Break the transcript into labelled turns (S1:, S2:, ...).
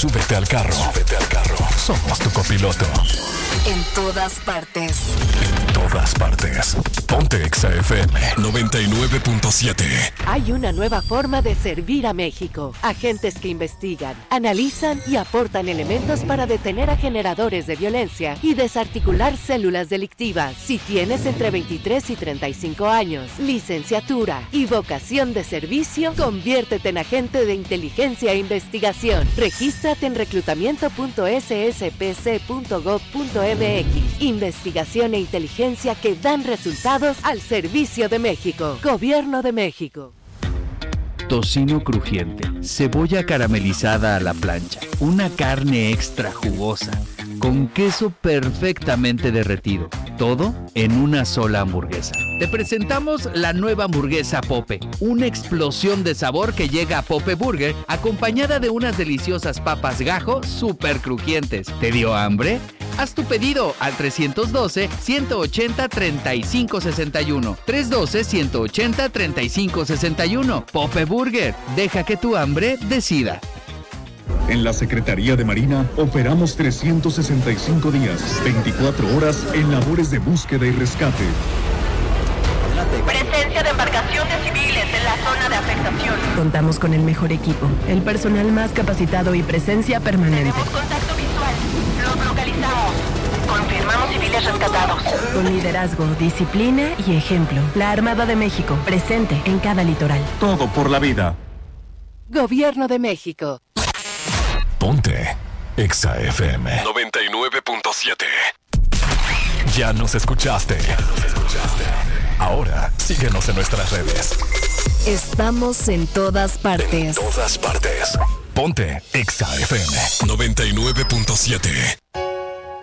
S1: Súbete al carro. Súbete al carro. Somos tu copiloto.
S2: En todas partes.
S1: En todas partes. Ponte Exa FM 99.7.
S3: Hay una nueva forma de servir a México. Agentes que investigan, analizan y aportan elementos para detener a generadores de violencia y desarticular células delictivas. Si tienes entre 23 y 35 años, licenciatura y vocación de servicio, conviértete en agente de inteligencia e investigación. Regístrate en reclutamiento.sspc.gov.mx. Investigación e inteligencia que dan resultados al servicio de México. Gobierno de México.
S4: Tocino crujiente, cebolla caramelizada a la plancha, una carne extra jugosa, con queso perfectamente derretido, todo en una sola hamburguesa. Te presentamos la nueva hamburguesa Pope, una explosión de sabor que llega a Pope Burger acompañada de unas deliciosas papas Gajo súper crujientes. ¿Te dio hambre? Haz tu pedido al 312-180-3561. 312-180-3561. Pope Burger. Deja que tu hambre decida.
S5: En la Secretaría de Marina operamos 365 días, 24 horas en labores de búsqueda y rescate.
S6: Presencia de embarcaciones civiles en la zona de afectación.
S7: Contamos con el mejor equipo, el personal más capacitado y presencia permanente.
S6: Tenemos contacto visual. Los localizamos. Confirmamos civiles rescatados.
S7: Con liderazgo, disciplina y ejemplo. La Armada de México, presente en cada litoral.
S5: Todo por la vida.
S3: Gobierno de México.
S1: Ponte Exa FM 99.7. Ya nos escuchaste. Ahora síguenos en nuestras redes.
S2: Estamos en todas partes.
S1: En todas partes. Ponte Exa FM 99.7.